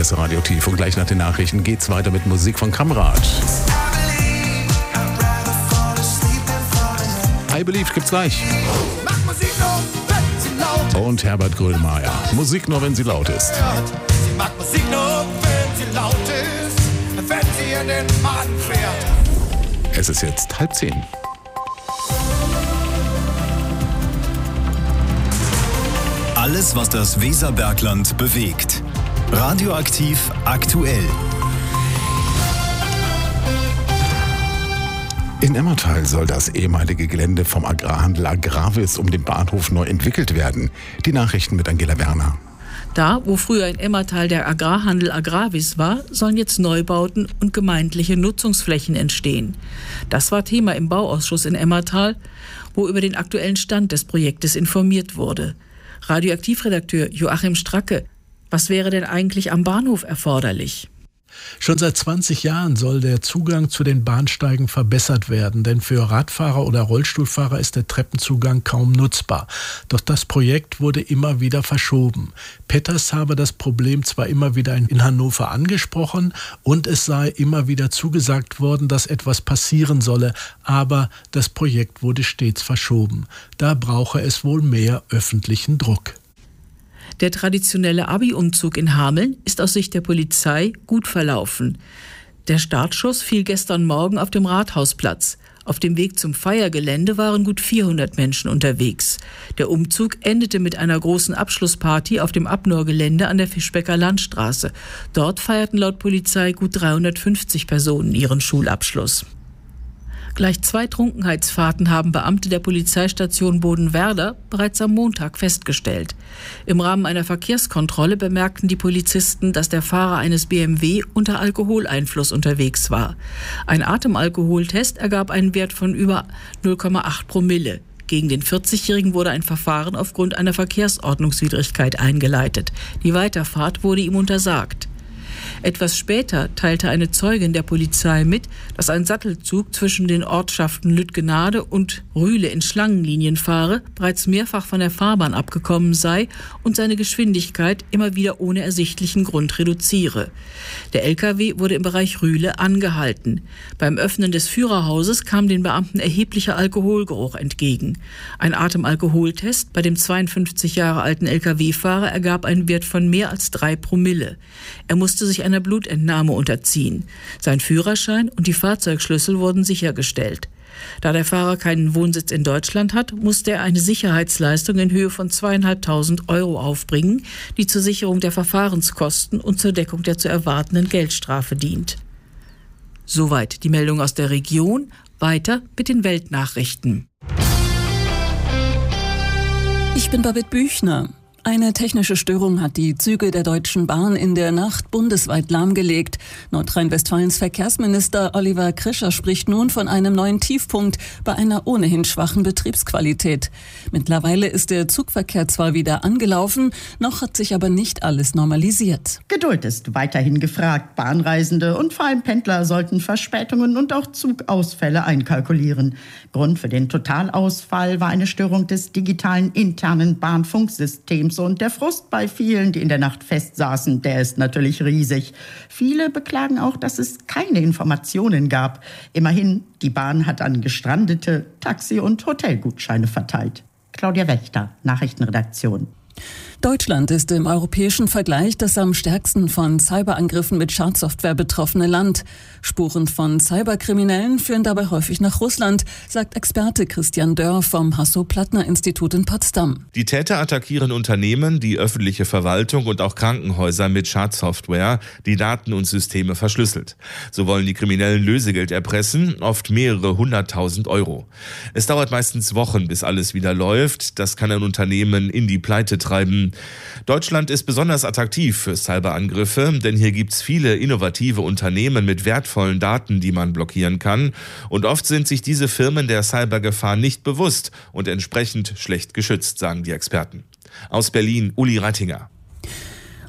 Hier ist Radio Tief und gleich nach den Nachrichten geht's weiter mit Musik von Kamrat. I Believe gibt's gleich. Und Herbert Grönemeyer. Musik nur, wenn sie laut ist. Sie mag Musik nur, wenn sie laut ist, wenn sie in den Magen fährt. Es ist jetzt 9:30. Alles, was das Weserbergland bewegt. Radioaktiv aktuell. In Emmertal soll das ehemalige Gelände vom Agrarhandel Agravis um den Bahnhof neu entwickelt werden. Die Nachrichten mit Angela Werner. Da, wo früher in Emmertal der Agrarhandel Agravis war, sollen jetzt Neubauten und gemeindliche Nutzungsflächen entstehen. Das war Thema im Bauausschuss in Emmertal, wo über den aktuellen Stand des Projektes informiert wurde. Radioaktivredakteur Joachim Stracke, was wäre denn eigentlich am Bahnhof erforderlich? Schon seit 20 Jahren soll der Zugang zu den Bahnsteigen verbessert werden, denn für Radfahrer oder Rollstuhlfahrer ist der Treppenzugang kaum nutzbar. Doch das Projekt wurde immer wieder verschoben. Petters habe das Problem zwar immer wieder in Hannover angesprochen und es sei immer wieder zugesagt worden, dass etwas passieren solle, aber das Projekt wurde stets verschoben. Da brauche es wohl mehr öffentlichen Druck. Der traditionelle Abi-Umzug in Hameln ist aus Sicht der Polizei gut verlaufen. Der Startschuss fiel gestern Morgen auf dem Rathausplatz. Auf dem Weg zum Feiergelände waren gut 400 Menschen unterwegs. Der Umzug endete mit einer großen Abschlussparty auf dem Abnor-Gelände an der Fischbecker Landstraße. Dort feierten laut Polizei gut 350 Personen ihren Schulabschluss. Gleich 2 Trunkenheitsfahrten haben Beamte der Polizeistation Bodenwerder bereits am Montag festgestellt. Im Rahmen einer Verkehrskontrolle bemerkten die Polizisten, dass der Fahrer eines BMW unter Alkoholeinfluss unterwegs war. Ein Atemalkoholtest ergab einen Wert von über 0,8 Promille. Gegen den 40-Jährigen wurde ein Verfahren aufgrund einer Verkehrsordnungswidrigkeit eingeleitet. Die Weiterfahrt wurde ihm untersagt. Etwas später teilte eine Zeugin der Polizei mit, dass ein Sattelzug zwischen den Ortschaften Lüttgenade und Rühle in Schlangenlinien fahre, bereits mehrfach von der Fahrbahn abgekommen sei und seine Geschwindigkeit immer wieder ohne ersichtlichen Grund reduziere. Der LKW wurde im Bereich Rühle angehalten. Beim Öffnen des Führerhauses kam den Beamten erheblicher Alkoholgeruch entgegen. Ein Atemalkoholtest bei dem 52 Jahre alten LKW-Fahrer ergab einen Wert von mehr als 3 Promille. Er musste sich einer Blutentnahme unterziehen. Sein Führerschein und die Fahrzeugschlüssel wurden sichergestellt. Da der Fahrer keinen Wohnsitz in Deutschland hat, musste er eine Sicherheitsleistung in Höhe von 2.500 € aufbringen, die zur Sicherung der Verfahrenskosten und zur Deckung der zu erwartenden Geldstrafe dient. Soweit die Meldung aus der Region. Weiter mit den Weltnachrichten. Ich bin Babette Büchner. Eine technische Störung hat die Züge der Deutschen Bahn in der Nacht bundesweit lahmgelegt. Nordrhein-Westfalens Verkehrsminister Oliver Krischer spricht nun von einem neuen Tiefpunkt bei einer ohnehin schwachen Betriebsqualität. Mittlerweile ist der Zugverkehr zwar wieder angelaufen, noch hat sich aber nicht alles normalisiert. Geduld ist weiterhin gefragt. Bahnreisende und vor allem Pendler sollten Verspätungen und auch Zugausfälle einkalkulieren. Grund für den Totalausfall war eine Störung des digitalen internen Bahnfunksystems. Und der Frust bei vielen, die in der Nacht festsaßen, der ist natürlich riesig. Viele beklagen auch, dass es keine Informationen gab. Immerhin, die Bahn hat an Gestrandete Taxi- und Hotelgutscheine verteilt. Claudia Wächter, Nachrichtenredaktion. Deutschland ist im europäischen Vergleich das am stärksten von Cyberangriffen mit Schadsoftware betroffene Land. Spuren von Cyberkriminellen führen dabei häufig nach Russland, sagt Experte Christian Dörr vom Hasso-Plattner-Institut in Potsdam. Die Täter attackieren Unternehmen, die öffentliche Verwaltung und auch Krankenhäuser mit Schadsoftware, die Daten und Systeme verschlüsselt. So wollen die Kriminellen Lösegeld erpressen, oft mehrere 100.000 €. Es dauert meistens Wochen, bis alles wieder läuft. Das kann ein Unternehmen in die Pleite treiben. Deutschland ist besonders attraktiv für Cyberangriffe, denn hier gibt's viele innovative Unternehmen mit wertvollen Daten, die man blockieren kann. Und oft sind sich diese Firmen der Cybergefahr nicht bewusst und entsprechend schlecht geschützt, sagen die Experten. Aus Berlin, Uli Reitinger.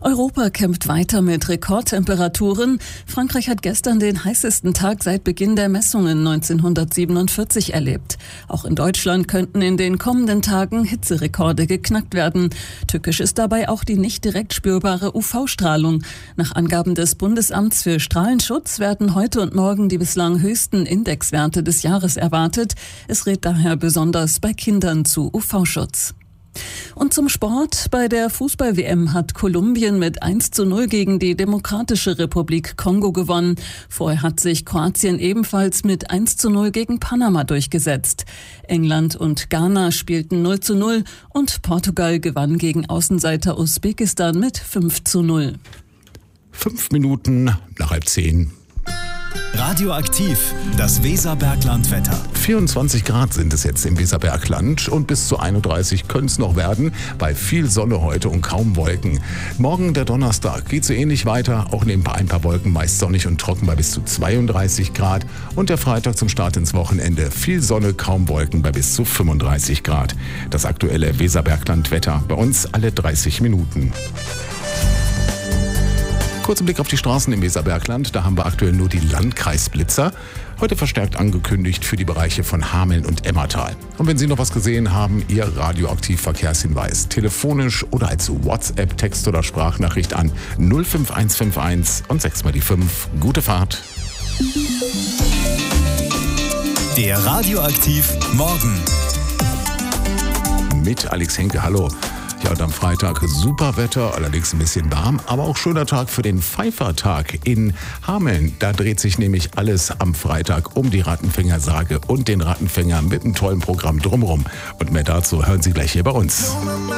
Europa kämpft weiter mit Rekordtemperaturen. Frankreich hat gestern den heißesten Tag seit Beginn der Messungen 1947 erlebt. Auch in Deutschland könnten in den kommenden Tagen Hitzerekorde geknackt werden. Tückisch ist dabei auch die nicht direkt spürbare UV-Strahlung. Nach Angaben des Bundesamts für Strahlenschutz werden heute und morgen die bislang höchsten Indexwerte des Jahres erwartet. Es rät daher besonders bei Kindern zu UV-Schutz. Und zum Sport. Bei der Fußball-WM hat Kolumbien mit 1:0 gegen die Demokratische Republik Kongo gewonnen. Vorher hat sich Kroatien ebenfalls mit 1:0 gegen Panama durchgesetzt. England und Ghana spielten 0:0 und Portugal gewann gegen Außenseiter Usbekistan mit 5:0. 5 Minuten nach 9:30. Radioaktiv, das Weserbergland-Wetter. 24 Grad sind es jetzt im Weserbergland und bis zu 31 können es noch werden, bei viel Sonne heute und kaum Wolken. Morgen, der Donnerstag, geht so ähnlich weiter, auch nebenbei ein paar Wolken, meist sonnig und trocken bei bis zu 32 Grad. Und der Freitag zum Start ins Wochenende, viel Sonne, kaum Wolken bei bis zu 35 Grad. Das aktuelle Weserbergland-Wetter bei uns alle 30 Minuten. Kurzer Blick auf die Straßen im Weserbergland. Da haben wir aktuell nur die Landkreisblitzer. Heute verstärkt angekündigt für die Bereiche von Hameln und Emmertal. Und wenn Sie noch was gesehen haben, Ihr Radioaktiv-Verkehrshinweis. Telefonisch oder als WhatsApp, Text oder Sprachnachricht an 05151 und 6 mal die 5. Gute Fahrt. Der Radioaktiv Morgen. Mit Alex Henke, hallo. Ja, und am Freitag super Wetter, allerdings ein bisschen warm, aber auch schöner Tag für den Pfeifertag in Hameln. Da dreht sich nämlich alles am Freitag um die Rattenfängersage und den Rattenfänger mit einem tollen Programm drumherum. Und mehr dazu hören Sie gleich hier bei uns.